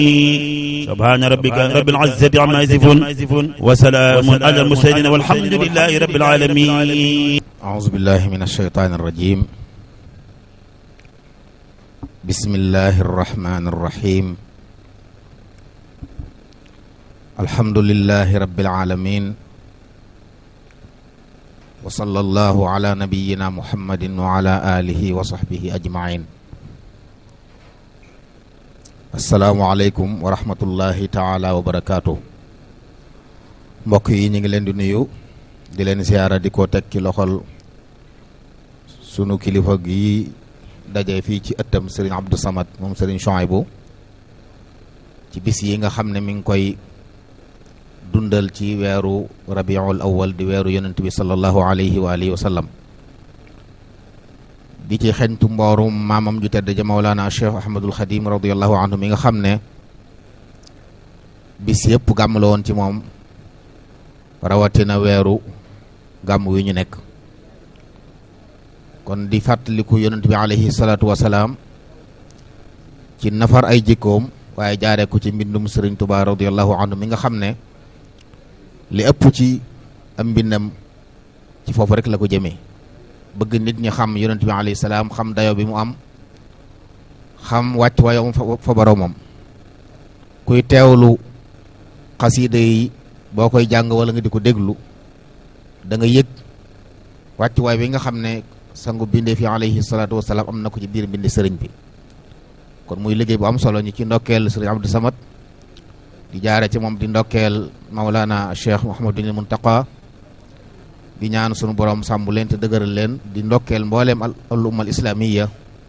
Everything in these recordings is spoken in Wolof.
سبحان ربك رب العزة عما يصفون وسلام على المرسلين والحمد لله رب العالمين. أعوذ بالله من الشيطان الرجيم. بسم الله الرحمن الرحيم. الحمد لله رب العالمين. وصلى الله على نبينا محمد وعلى آله وصحبه أجمعين. asalaamualeykum wa rahmatullahi taala wa barakaatu. mbokk yi ñu ngi leen di nuyu di leen siyaara di ko teg ci loxol sunu kilifa gi daje fii ci ëttam Serigne Abdou Samad moom Serigne Chouaïbou ci bis yi nga xam ne mi ngi koy dundal ci weeru rabiul awwal di weeru yonent bi sallallahu alayhi wa alihi wa sallam di ci xeñtu mboorum maamam ju tedd ja Mawlana Cheikh Ahmadul Xadim radiyallahu anhu mi nga xam ne bis yëpp gàmm la woon ci moom rawatina weeru gàmm wi ñu nekk kon di fàttaliku yonent bi alayhi salaatu wasalaam ci nafar ay jikkoom waaye jaaree ko ci mbindum Sëriñ Tuubaa radiyallahu anhu mi nga xam ne li ëpp ci am mbindam ci foofu rek la ko jëmee bëgg nit ñi xam yonent bi alayhi salaam xam dayo bi mu am xam wàcc waayam fa boromam kuy teewlu xasiida yi boo koy jàng wala nga di ko déglu da nga yëg wàcc waay bi nga xam ne sangu bindee fi alayhi salaatu wasalaam am na ko ci biir mbindi sëriñ bi kon muy liggéey bu am solo ñu ci ndokkeel sëriñ Abdou Samad di jaare ci moom di ndokkeel Mawlana Cheikh Mouhamadul Muntaqa di ñaan sunu borom sàmm leen te dëgëral leen di ndokkeel mbooleem al ummal islamiya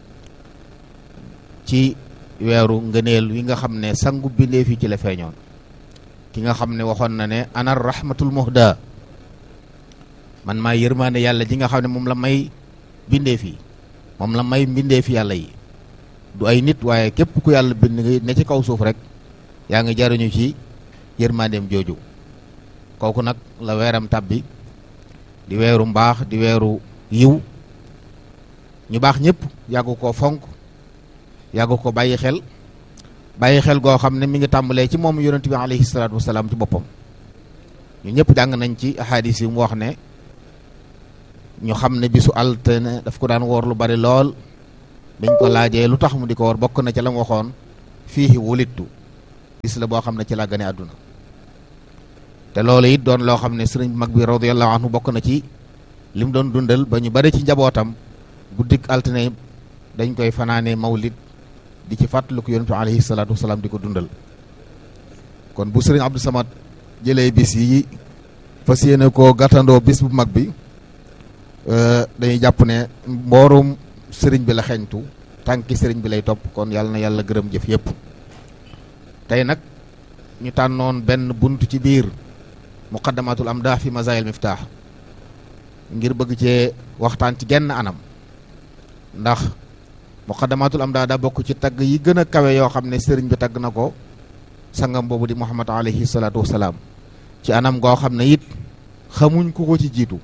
ci weeru ngëneel wi nga xam ne sangu bindee fi ci la feeñoon ki nga xam ne waxoon na ne ana rahmatul muhda man maa yërmaane yàlla ji nga xam ne moom la may bindee fi moom la may bindee fi yàlla yi du ay nit waaye képp ku yàlla bind nga ne ci kaw suuf rek yaa ngi jariñu ci yërmaandeem jooju kooku nag la weeram tàbbi di weeru mbaax di weeru yiw ñu baax ñëpp yàggu ko fonk yàggu ko bàyyi xel goo xam ne mi ngi tàmbalee ci moom yonent bi alayhi salaatu wasalaam ci boppam ñu ñëpp jàng nañ ci ahadis yi mu wax ne ñu xam ne bisu altine daf ko daan woor lu bari lool biñ ko laajee lu tax mu di ko woor bokk na ca la mu waxoon fiihi wulittu bis la boo xam ne ci la gane àdduna te loolu it doon loo xam ne sëriñ mag bi radiyallahu anhu bokk na ci lim doon dundal ba ñu bari ci njabootam guddik altine dañ koy fanaane mawlid di ci fàttaliku yonent bi alayhi salaatu wasalaam di ko dundal kon bu sëriñ Abdou Samad jëlee bis yi fas yéene koo gàttandoo bis bu mag bi dañuy jàpp ne mboorum sëriñ bi la xeeñtu tànki sëriñ bi lay topp kon yàlla na yàlla gërëm jëf yépp tey nag ñu tànnoon benn bunt ci biir muqaddamatul amdah fi mazaayil miftah ngir bëgg cee waxtaan ci genn anam ndax muqaddamatul amdah daa bokk ci tagg yi gën a kawe yoo xam ne sëriñ bi tagg na ko sangam boobu di Muhammad alayhi salaatu wasalaam ci anam goo xam ne it xamuñ ku ko ci jiitu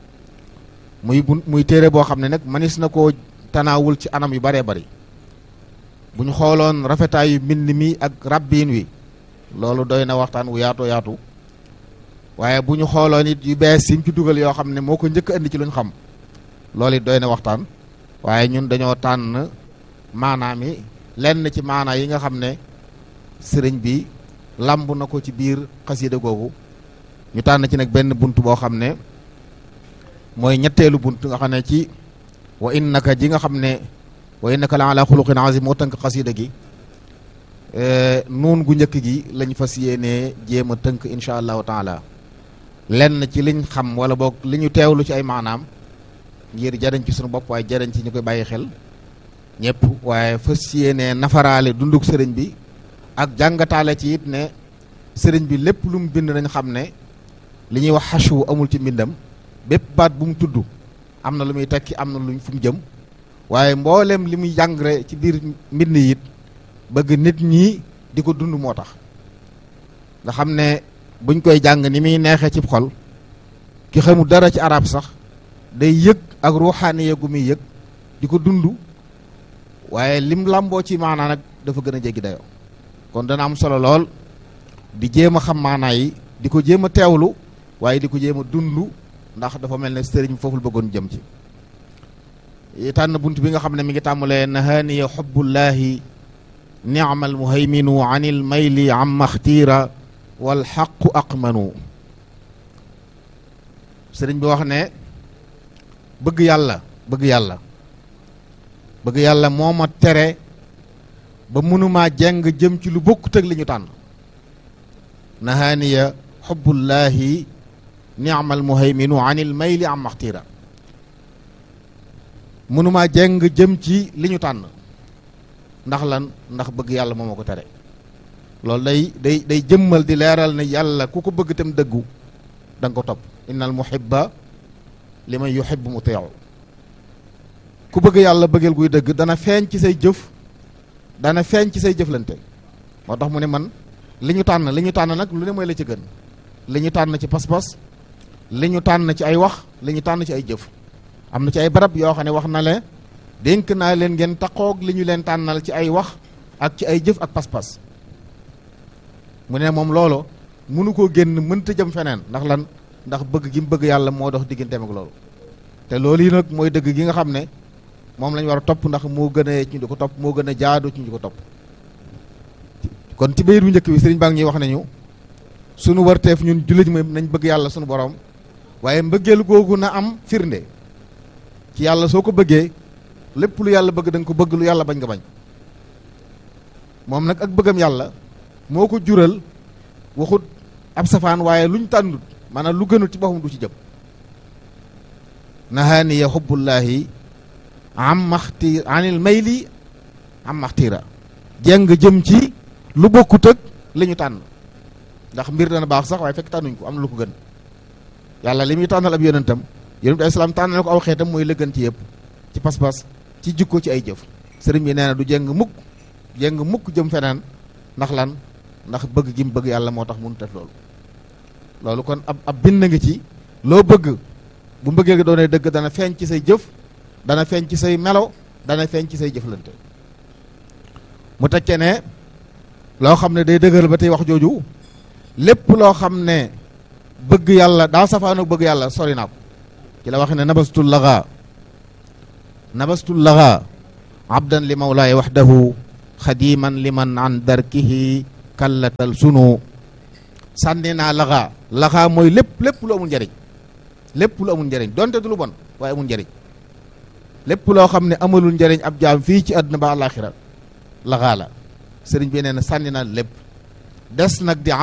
muy téere boo xam ne nag manis na koo tanaawul ci anam yu baree bari bu ñu xooloon rafetaayu mbind mi ak rabbiin wi loolu doy na waxtaan wu yaatu waaye bu ñu xooloon it yu bees yi mu ci dugal yoo xam ne moo ko njëkk indi ci luñ xam loolu it doy na waxtaan waaye ñun dañoo tànn maanaam yi lenn ci maanaa yi nga xam ne sëriñ bi lamb na ko ci biir xasida googu ñu tànn ci nag benn bunt boo xam ne mooy ñetteelu bunt nga xam ne ci wa innaka ji nga xam ne wa innaka la ala xuluqin azim moo tënk xasida gi nuun gu njëkk gi lañ fas yéenee jéem a tënk incha allahu taala lenn ci liñ xam wala boog li ñu teewlu ci ay maanaam ngir jariñ ci suñu bopp waaye jariñ ci ñu koy bàyyi xel ñëpp waaye fas yéenee nafaraale dunduk sëriñ bi ak jàngataale ci it ne sëriñ bi lépp lu mu bind nañ xam ne li ñuy wax xachu amul ci mbindam bépp baat bu mu tudd am na lu muy tekki am na luñ fu mu jëm waaye mboolem li muy jàngre ci biir mbind yi it bëgg nit ñi di ko dund moo tax nga xam ne buñ koy jàng ni muy neexee ci xol ki xamul dara ci arab sax day yëg ak ruuxaaniye gu muy yëg di ko dund waaye lim làmboo ci maanaa nag dafa gën a jéggi dayoo kon dana am solo lool di jéem a xam maanaa yi di ko jéem a teewlu waaye di ko jéem a dund ndax dafa mel ne sëriñ bi foofu la bëggoon jëm ci tànn bunt bi nga xam ne mi ngi tàmbalee nahaaniya xubbullaahi ni'mal muhayminu anil mayli amma xtiira wal xaqu aqmanu sëriñ bi wax ne bëgg yàlla moo ma tere ba mënumaa jeng jëm ci lu bokkut ak li ñu tànn nahaaniya xubbullaahi ni'mal muhayminu anil mayli amma xtiira mënumaa jeng jëm ci li ñu tànn ndax lan ndax bëgg yàlla moo ma ko tere loolu day jëmmal di leeral ne yàlla ku ko bëgg tam dëggu da nga ko topp innal muhibba liman yuhibbu muti'u ku bëgg yàlla bëggeel guy dëgg dana feeñ ci say jëf dana feeñ ci say jëflante moo tax mu ne man li ñu tànn nag lu ne mooy la ci gën li ñu tànn ci pas-pas li ñu tànn ci ay wax li ñu tànn ci ay jëf am na ci ay barab yoo xam ne wax na le dénk naa leen ngeen taqoog li ñu leen tànnal ci ay wax ak ci ay jëf ak pas-pas mu ne moom loolu mënu koo génn mënta jëm feneen ndax lan ndax bëgg gi mu bëgg yàlla moo dox digganteem ak loolu te loolu yi nag mooy dëgg gi nga xam ne moom lañ war a topp ndax moo gën a ci ñu di ko topp moo gën a jaadu ci ñu di ko topp kon ci bayit bu njëkk bi sëriñ baa ngi ñuy wax nañu sunu warteef ñun jullit mooy nañ bëgg yàlla sunu borom waaye mbëggeel googu na am firnde ci yàlla soo ko bëggee lépp lu yàlla bëgg da nga ko bëgg lu yàlla bañ nga bañ moom nag ak bëggam yàlla moo ko jural waxut ab safaan waaye luñ tànnut maanaam lu gënul ci boppam du ci jëm nahaaniya xubbullaahi anil mayli am maxtiira jeng jëm ci lu bokkut ak li ñu tànn ndax mbir dana baax sax waaye fekk tànnuñ ko am na lu ko gën yàlla li muy tànnal ab yonentam yonent bi islaam tànnal ko aw xeetam mooy la gën ci yëpp ci pas-pas ci jikko ci ay jëf sëriñ bi nee na du jeng mukk jëm feneen ndax lan ndax bëgg gi mu bëgg yàlla moo tax mënut def loolu kon ab bind ngi ci loo bëgg bu mbëggee gi doonee dëgg dana feeñ ci say jëf dana feeñ ci say melo dana feeñ ci say jëflante mu tekkee ne loo xam ne day dëgëral ba tey wax jooju lépp loo xam ne bëgg yàlla daa safaanu bëgg yàlla sori naa ko ci la wax ne nabastul laga abdan li mawlaay waxdahu xadiman liman an darkihi kallatal sunu sànni naa laxaa mooy lépp lu amul njariñ donte du lu bon waaye amul njariñ lépp loo xam ne amalul njariñ ab jaam fii ci àdduna ba àllaaxira laxaa la sëriñ bi nee na sànni naa lépp des nag di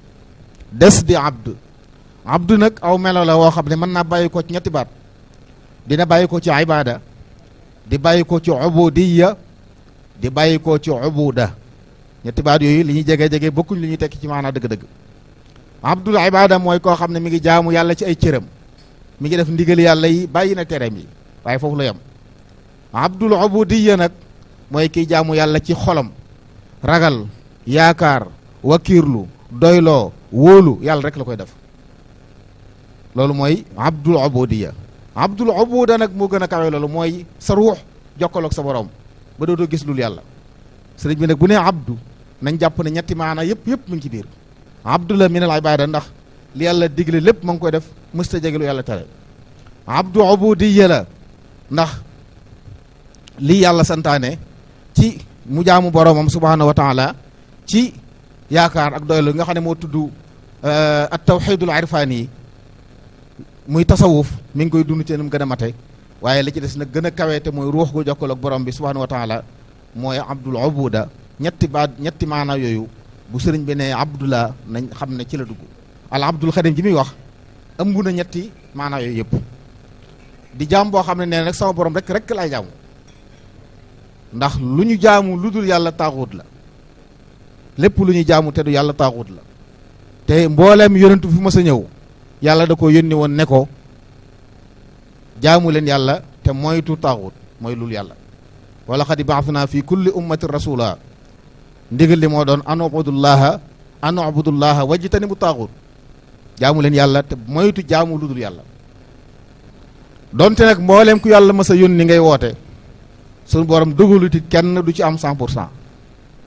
abd nag aw melo la woo xam ne mën naa bàyyi ko ci ñetti baat dina bàyyi ko ci ibaada di bàyyi ko ci ubudiya di bàyyi ko ci ubuda ñetti baat yooyu li ñuy jege bokkuñ li ñuy tekki ci maanaa dëgg-dëgg abdul ibada mooy koo xam ne mi ngi jaamu yàlla ci ay cëram mi ngi def ndigali yàlla yi bàyyi na tereem yi waaye foofu la yem abdul ubudiya nag mooy kiy jaamu yàlla ci xolam ragal yaakaar wakiirlu doyloo wóolu yàlla rek la koy def loolu mooy abdul ubudiya abdul ubuda nag moo gën a kawe loolu mooy sa ruux jokkaloog sa borom ba dootoo gis lul yàlla sëriñ bi nag bu nee abdu nañ jàpp ne ñetti maana yëpp mu ngi ci biir abdu la min al ibada ndax li yàlla digle lépp ma ngi koy def mësta jege lu yàlla tere abdu ubudiya la ndax lii yàlla santaane ci mu jaamu boromam subhanahu wa taala ci yaakaar ak doylu nga xam ne moo tudd at tawxidul irfaan yi muy tasawuf mi ngi koy dund ci nu mu gën a mate waaye li ci des nag gën a kawe te mooy ruux gu jokkaloog borom bi subhanahu wa taala mooy abdul ubuda ñetti maana yooyu bu sëriñ bi ne abdullah nañ xam ne ci la dugg al abdul xadim ji muy wax ëmb na ñetti maana yooyu yëpp di jaam boo xam ne nee nag sama borom rek laay jaamu ndax lu ñu jaamu lu dul yàlla taaxuut la lépp lu ñu jaamu te du yàlla taaxuut la te mbooleem yonentu fi ma sa ñëw yàlla da ko yónni woon ne ko jaamu leen yàlla te moytu taaxuut mooy lul yàlla wala xad ba'athna fi kulli ummatin rasula ndigal li moo doon an ubudullaha wajtanibu taaxuut jaamu leen yàlla te moytu jaamu lu dul yàlla donte nag mbooleem ku yàlla ma sa yónni ngay woote suñu borom dogalutit kenn du ci am 100%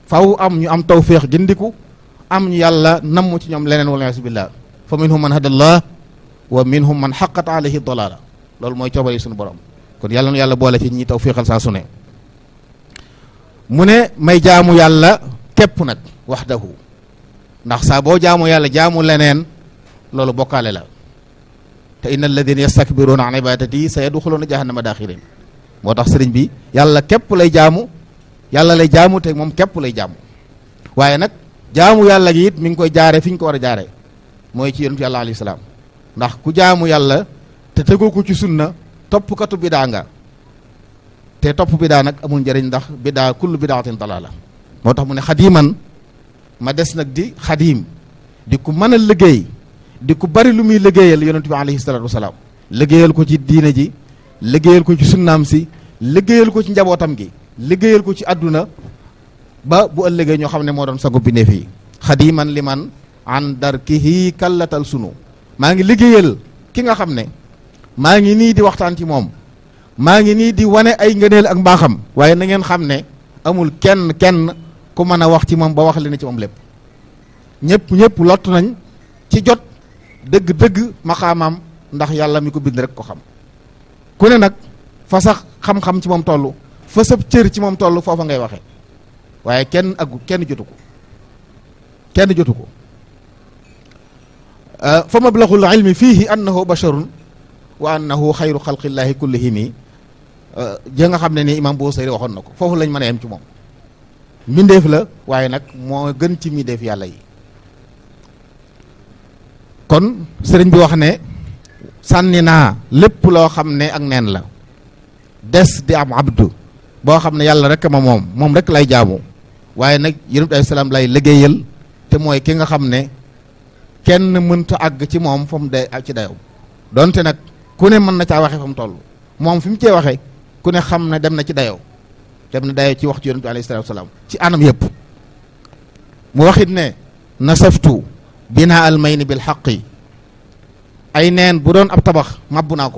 faw am ñu am tawféex gindiku am ñu yàlla namm ci ñoom leneen wala billah fa minhum man hadallah wa minhum man xaqat alayhi dalala loolu mooy coobare suñu borom kon yàlla nu yàlla boole ci ñi tawféexal saa su ne mu ne may jaamu yàlla képp nag waxdahu ndax saa boo jaamu yàlla jaamu leneen loolu bokkaale la te inna alladina yastakbiruuna an ibadati sa yadxuluuna jahannama daaxirin moo tax sëriñ bi yàlla képp lay jaamu yàlla lay jaamu te moom képp lay jaamu waaye nag jaamu yàlla gi it mi ngi koy jaare fi ñu ko war a jaare mooy ci yonent yàlla alayhi salaam ndax ku jaamu yàlla te tegoo ko ci sunna toppkatu bidaa nga te topp bidaa nag amul njëriñ ndax bidaa kullu bidaatin dalaala moo tax mu ne xadiman ma des nag di xadim di ku mën a liggéey di ku bari lu muy liggéeyal yonent bi alayhi salaatu wasalaam liggéeyal ko ci diine ji liggéeyal ko ci sunnaam si liggéeyal ko ci njabootam gi liggéeyal ko ci àdduna ba bu ëllëgee ñoo xam ne moo doon sangu bindeef yi xadiman li man an darkihi kallatal sunu maa ngi liggéeyal ki nga xam ne maa ngi nii di waxtaan ci moom maa ngi nii di wane ay ngëneel ak mbaaxam waaye na ngeen xam ne amul kenn ku mën a wax ci moom ba wax li ne ci moom lépp ñëpp lott nañ ci jot dëgg maqaamam ndax yàlla mi ko bind rek ko xam ku ne nag fa sax xam-xam ci moom toll fa sab cër ci moom toll foofa ngay waxe waaye kenn jotu ko fa mablaghul ilmi fiihi annahu basharun wa annahu xayru xalqillaahi kullihimi ja nga xam ne ni imam Busayri waxoon na ko foofu lañ mën a yem ci moom mbindeef la waaye nag moo gën ci mbindeef yàlla yi kon sëriñ bi wax ne sànni naa lépp loo xam ne ak neen la des di am abdu boo xam ne yàlla rek ma moom rek lay jaamu waaye nag yonent bi salaam lay liggéeyal te mooy ki nga xam ne kenn mënta àgg ci moom fa mu de ci dayow donte nag ku ne mën na caa waxe fa mu toll moom fi mu cee waxe ku ne xam ne dem na ci dayow ci wax ci yonent bi alayhi salaatu wasalaam ci anam yëpp mu waxit ne nasaftu binaa al mayni bil xaqi ay neen bu doon ab tabax mabbu naa ko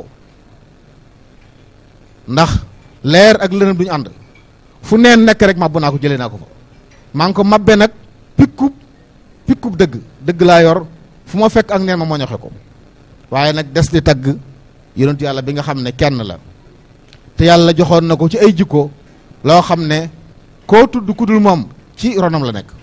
ndax leer ak lëndëm duñu ànd fu neen nekk rek mabbu naa ko jëlee naa ko fa maa ngi ko mabbe nag pikkub dëgg laa yor fu ma fekk ak neen ma moñoxe ko waaye nag des di tagg yonent yàlla bi nga xam ne kenn la te yàlla joxoon na ko ci ay jikko loo xam ne koo tudd kudul moom ci ronam la nekk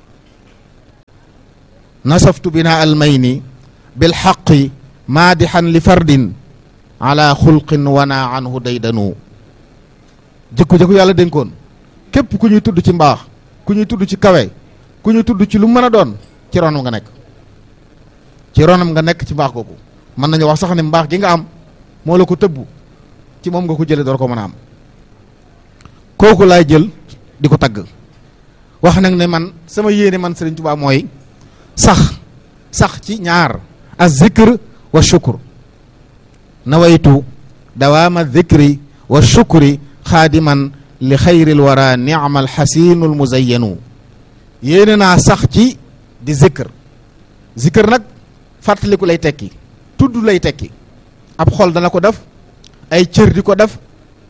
nasaftu binaa al mayni bil xaqi maadixan li fardin ala xulqin wana anhu daydanu jikko yàlla dénkoon képp ku ñuy tudd ci mbaax ku ñuy tudd ci kawe ku ñuy tudd ci lu mën a doon ci ronam nga nekk ci mbaax googu mën nañu wax sax ne mbaax gi nga am moo la ko tëbbu ci moom nga ko jële door ko mën a am kooku laay jël di ko tagg wax nag ne man sama yéene man Sëriñ Tuubaa mooy sax ci ñaar az zikr wa shukr nawaytu dawaama zikri wa shukri xaadiman li xayril wara ni'mal xasiinul muzayyanu yéene naa sax ci di zikr nag fàttaliku lay tekki tudd lay tekki ab xol dana ko def ay cër di ko def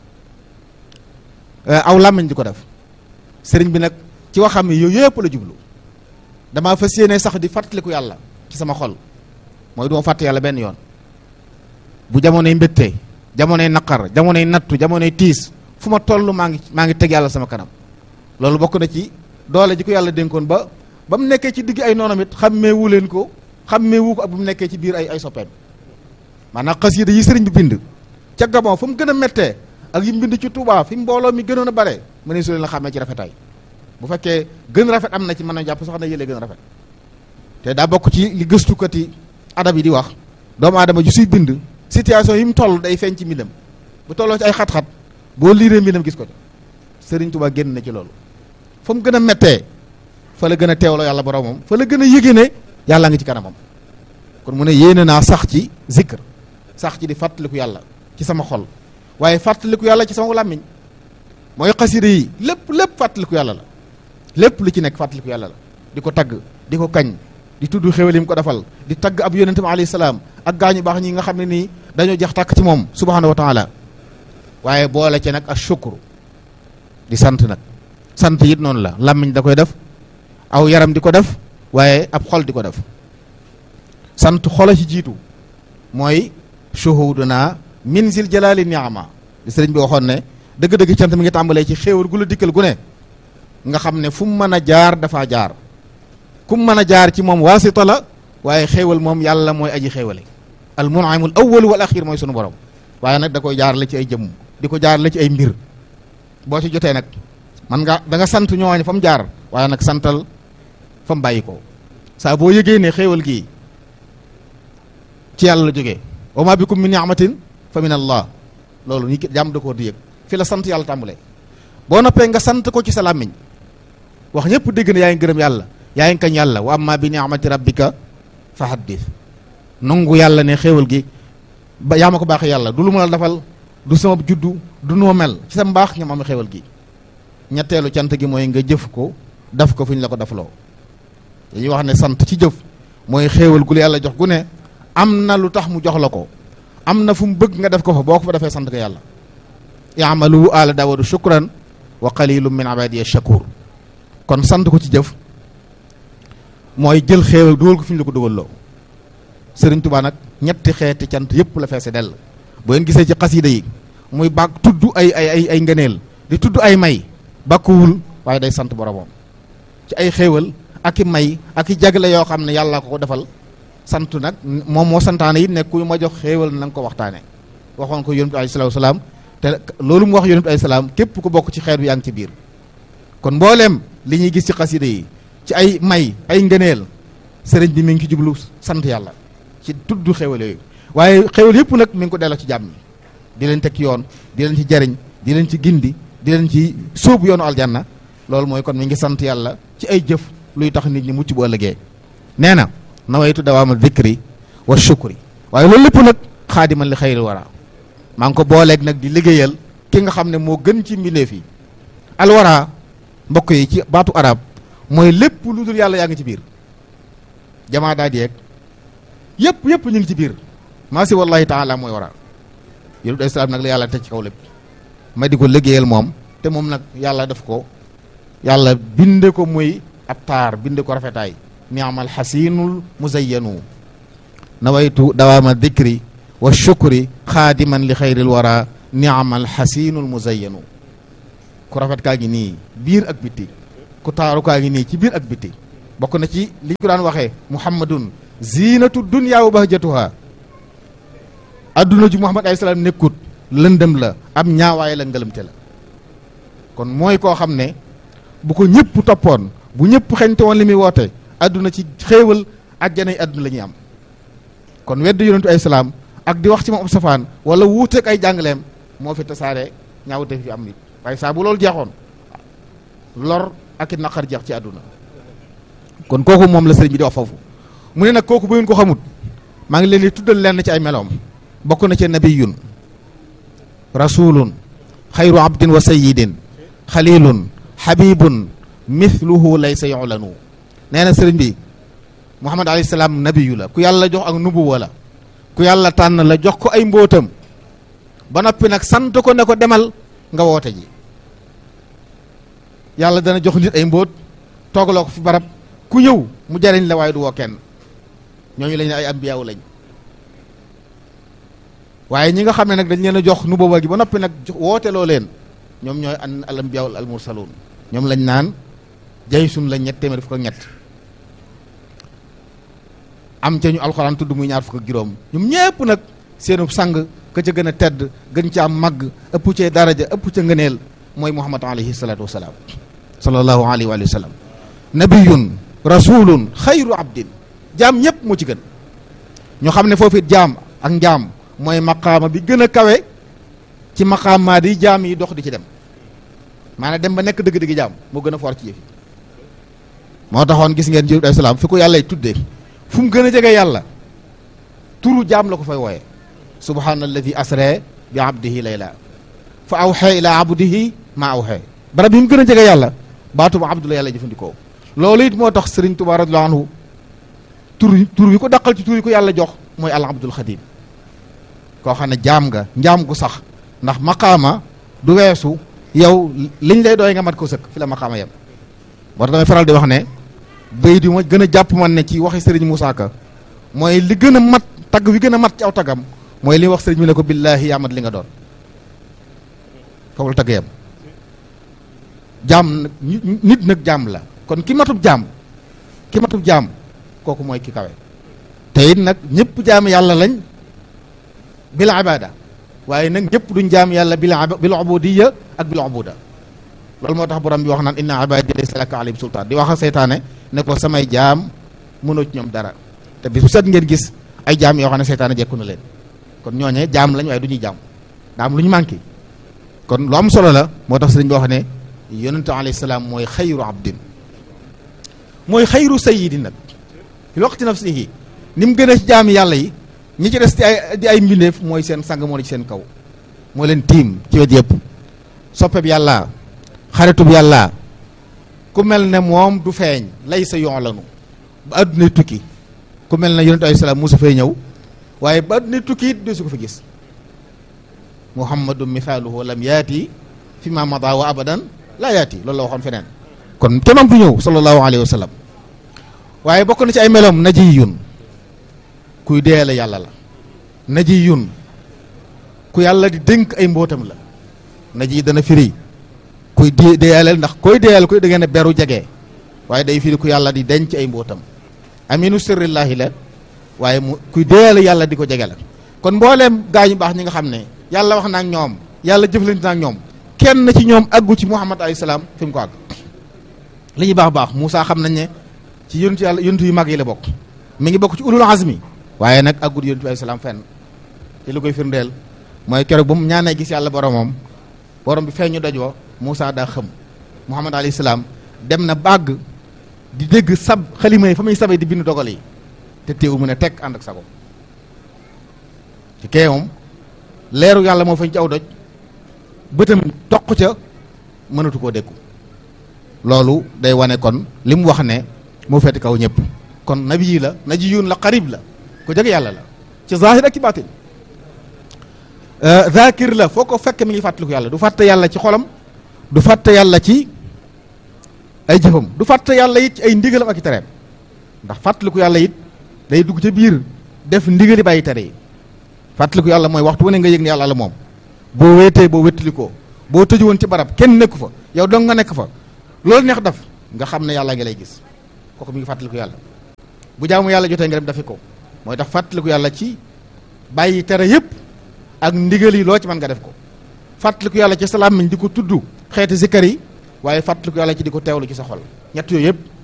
aw làmmiñ di ko def sëriñ bi nag ci waxam yi yooyu yëpp la jublu damaa fas yéene sax di fàttaliku yàlla ci sama xol mooy duma fàtte yàlla benn yoon bu jamonoy mbégte jamonoy naqar jamonoy nattu jamonoy tiis fu ma toll maa ngi teg yàlla sama kanam loolu bokk na ci doole ji ko yàlla dénkoon ba mu nekkee ci digg ay noonam it xàmmeewu leen ko xàmmeewu ko ak bu mu nekkee ci biir ay soppeem maanaam xasida yi sëriñ bi bind ca Gabon fu mu gën a méttee ak yi mbind ci Touba fi mbooloo mi gënoon a bare mu ne su leen la xàmmee ci rafetaay bu fekkee gën rafet am na ci mën na jàpp sax na yëlee gën rafet te daa bokk ci li gëstukati adab yi di wax doomu aadama ju suy bind situation yi mu toll day feeñ ci mbindam bu tolloo ci ay xat-xat boo liiree mbindam gis ko ci Sëriñ Tuubaa génn na ci loolu fa mu gën a méttee fa la gën a teewloo yàlla boromam fa la gën a yëgee ne yàlla ngi ci kanamam kon mu ne yéene naa sax ci zikr sax ci di fàttaliku yàlla ci sama xol waaye fàttaliku yàlla ci sama làmmiñ mooy xasida yi lépp fàttaliku yàlla la lépp lu ci nekk fàttaliku yàlla la di ko tagg di ko kañ di tudd xéwal yi mu ko defal di tagg ab yonentam alayhi salaam ak gaañu baax ñi nga xam ne nii dañoo jeex tàkk ci moom subhanahu wa taala waaye boole ci nag ak shukru di sant nag sant it noonu la làmmiñ da koy def aw yaram di ko def waaye ab xol di ko def sant xola ci jiitu mooy shuhuduna min zil jalali ni'ama li sëriñ bi waxoon ne dëgg-dëgg cant mi ngi tàmbalee ci xéewal gu la dikkal gu ne nga xam ne fu mu mën a jaar dafaa jaar ku mu mën a jaar ci moom waasita la waaye xéewal moom yàlla mooy aji xéewale al mun'imul awwal wal axir mooy sunu borom waaye nag da koy jaar la ci ay jëmm di ko jaar la ci ay mbir boo ci jotee nag man nga da nga sant ñooñu fa mu jaar waaye nag santal fa mu bàyyi ko saa boo yëgee ne xéewal gii ci yàlla la jógee wa ma bikum min ni'matin fa min allah loolu ni jàmm da koo di yëg fi la sant yàlla tàmbalee boo noppee nga sant ko ci sa làmmiñ wax ñëpp dégg na yaa ngi gërëm yàlla yaa ngi kañ yàlla wa amma bi ni'mati rabbika fa haddith nangu yàlla ne xéewal gi ba yaa ma ko baaxee yàlla du lu ma la defal du sama juddu du noo mel ci sa mbaax ñam am xéewal gi ñetteelu cant gi mooy nga jëf ko daf ko fu ñu la ko defloo dañuy wax ne sant ci jëf mooy xéewal gu la yàlla jox gu ne am na lu tax mu jox la ko am na fu mu bëgg nga def ko fa boo ko fa defee sant ko yàlla i'malu ala daawuda shukran wa qalilum min ibadiya shakur kon sant ko ci jëf mooy jël xéewal dugal ko fi ñu la ko dugal loo Sëriñ Tuubaa nag ñetti xeeti cant yëpp la feese dell bu ngeen gisee ci xasida yi muy bàkk tudd ay ngëneel di tudd ay may bàkkuwul waaye day sant boromam ci ay xéewal ak i may ak i jagle yoo xam ne yàlla ko defal sant nag moom moo santaane it ne ku ma jox xéewal na nga ko waxtaane waxoon ko yonent bi alayhi salaam te loolu mu wax yonent bi alayhi salaam képp ku bokk ci xeet bi yaa ngi ci biir kon mbooleem li ñuy gis ci xasida yi ci ay may ay ngëneel sëriñ bi mi ngi ci jublu sant yàlla ci tudd xéewal yooyu waaye xéewal yëpp nag mi ngi ko delloo ci jàmm ñi di leen teg yoon di leen ci jariñ di leen ci gindi di leen ci sóobu yoonu aljanna loolu mooy kon mi ngi sant yàlla ci ay jëf luy tax nit ñi mucc bu ëllëgee nee na nawaytu dawaama dhikri wa shukri waaye loolu lépp nag xaadiman li xayril wara maa ngi ko booleeg nag di liggéeyal ki nga xam ne moo gën ci mbindeef yi alwara mbokk yi ci baatu arab mooy lépp lu dul yàlla yaa ngi ci biir jamaa daa di yeeg yëpp ñu ngi ci biir maa si wallahi taala mooy wara yonent bi salaam nag la yàlla teg ci kaw lépp ma di ko liggéeyal moom te moom nag yàlla def ko yàlla binde ko muy ab taar binde ko rafetaay ni'mal xasinul muzayyanu nawaytu dawaama dhikri wa shukri xaadiman li xayril wara ni'mal xasinul muzayyanu ku rafet kaa ngi nii biir ak bitti ku taaru kaa ngi nii ci biir ak bitti bokk na ci li ñu ko daan waxee muhammadun zinatu dunya wa bahjatuha adduna ji muhammad alayhi salaam nekkut lëndëm la am ñaawaay la ngëlëmte la kon mooy koo xam ne bu ko ñëpp toppoon bu ñëpp xeñte woon li muy woote adduna ci xéewal àjjana yi adduna la ñuy am kon wedd yonentu ay salaam ak di wax ci moom ab safaan wala wuuteeg ay jàngaleem moo fi tasaare ñaawte fi am nit waaye saa bu loolu jeexoon lor ak i naqar jeex ci adduna kon kooku moom la sëriñ bi di wax foofu mu ne nag kooku bu ngeen ko xamut maa ngi leen di tuddal lenn ci ay meloom bokk na ci nabiyun rasulun xayru abdin wa sayidin xalilun habibun mithluhu laysa yu'lanu nee na sëriñ bi muhammad alayhi salaam nabiyu la ku yàlla jox ak nubuwa la ku yàlla tànn la jox ko ay mbóotam ba noppi nag sant ko ne ko demal nga woote ji yàlla dana jox nit ay mbóot toogaloo ko fi barab ku ñëw mu jariñ la waaye du woo kenn ñooñu lañ ne ay ambiyaaw lañ waaye ñi nga xam ne nag dañ leen a jox nubuwa gi ba noppi nag woote loo leen ñoom ñooy al ambiyaaw al mursaluun ñoom lañ naan jaysun lañ ñett téeméer fukk ak ñett am ca ñu alxuraan tudd muy ñaar fukk ak juróom ñoom ñépp nag seenu sang ka ca gën a tedd gën ca am màgg ëpp ca daraja ëpp ca ngëneel mooy muhammad alayhi salaatu wasalaam sallallahu alayhi wa sallam nabiyun rasulun xayru abdin jaam ñëpp moo ci gën ñu xam ne foofu it jaam ak njaam mooy maqaama bi gën a kawe ci maqaamaat yi jaam yi dox di ci dem maanaam dem ba nekk dëgg-dëgg jaam moo gën a foor ci yëf yi moo taxoon gis ngeen jiw salaam fi ko yàllay tuddee fu mu gën a jege yàlla turu jaam la ko fay wooye subhaanalladi asra bi abdihi layla fa awxee ila abdihi ma awxee barab yi mu gën a jege yàlla baatu ba abdu la yàlla jëfandikoo loolu it moo tax Sëriñ Tuubaa radiyallaahu anhu tur yi ko daqal ci tur yi ko yàlla jox mooy al abdul xadim koo xam ne jaam nga njaam gu sax ndax maqaama du weesu yow liñ lay doy nga mat ko sëkk fi la maqaama yem. moo tax damay faral di wax ne bay di ma gën a jàpp man ne ci waxi Serigne Moussa Ka mooy li gën a mat tagg wi gën a mat ci aw taggam mooy li wax Serigne bi ne ko billaahi yaa mat li nga doon foofu la tagg yem. jaam nag nit nag jaam la kon ki matub jaam kooku mooy ki kawe te it nag ñëpp jaam yàlla lañ bil ibada waaye nag ñëpp duñ jaam yàlla bil ubudiyya ak bil ubuda loolu moo tax borom bi wax naan inna ibadi laysa laka alayhim sultaan di wax a seytaane ne ko samay jaam mënoo ci ñoom dara te bis bu set ngeen gis ay jaam yoo xam ne seytaane jekku na leen kon ñooñee jaam lañ waaye du ñuy jaam daa am lu ñu manqué kon lu am solo la moo tax sëriñ bi wax ne yonente alayhi salaam mooy xayru abdin mooy xayru sayyidin nag fi waqti nafsihi ni mu gën a ci jaami yàlla yi ñi ci des di ay mbindeef mooy seen sang moo ne ci seen kaw moo leen tiim ci wet yëpp soppeb yàlla xaritub yàlla ku mel ne moom du feeñ lay sa yoolanu ba addunay tukki ku mel ne yonente alayhi salaam musa fay ñëw waaye ba addunay tukki it desu ko fa gis muhammadu mithaaluhu lam yaati fi ma mada wa abadan laa yaati loolu la waxoon feneen kon kemam du ñëw sallallahu alayhi wa sallam waaye bokk na ci ay meloom najiyun kuy deeyale yàlla la najiyun ku yàlla di dénk ay mbootam la naji dana firi kuy deeyaleel ndax koy deeyal koy da ngeen a beru jege waaye day firi ku yàlla di denc ay mbootam aminu sirrillahi la waaye mu kuy deeyale yàlla di ko jege la kon mbooleem gaañu baax ñi nga xam ne yàlla wax na ak ñoom yàlla jëflante na ak ñoom kenn ci ñoom aggu ci Muhammad alayhi salaam fi mu ko àgg li ñuy baax Moussa xam nañ ne ci yonent yàlla yonent yu mag yi la bokk mi ngi bokk ci ulul azmi waaye nag aggut yonent bi alayhi salaam fenn te li koy firndeel mooy keroog ba mu ñaanee gis yàlla boromam borom bi feeñu doj wa Moussa daa xëm Muhammad alayhi salaam dem na bàgg di dégg sab xalima yi fa muy sabee di bind dogal yi te teewu mu ne teg ànd ak sago ci kee moom leeru yàlla moo fañ ci aw doj bëtam toq ca mënatu koo dékku loolu day wane kon li mu wax ne moo feeti kaw ñëpp kon nabi yi la najiyun la qarib la ku jege yàlla la ci zahir ak ci baatin zakir la foo ko fekk mi ngi fàttaliku yàlla du fàtte yàlla ci xolam du fàtte yàlla ci ay jëfam du fàtte yàlla it ci ay ndigalam ak i tereem ndax fàttaliku yàlla it day dugg ca biir def ndigali bàyyi tere yi fàttaliku yàlla mooy waxtu wu ne nga yëg ne yàlla la moom boo wéetee boo wéttalikoo boo tëju woon ci barab kenn nekku fa yow dong nga nekk fa loolu neex daf nga xam ne yàlla ngi lay gis kooku mi ngi fàttaliku yàlla bu jaamu yàlla jotee nga dem dafi ko mooy tax fàttaliku yàlla ci bàyyi tere yëpp ak ndigal yi loo ci mën nga def ko fàttaliku yàlla ci salaam miñ di ko tudd xeeti zikkar yi waaye fàttaliku yàlla ci di ko teewlu ci sa xol ñett yooyu yëpp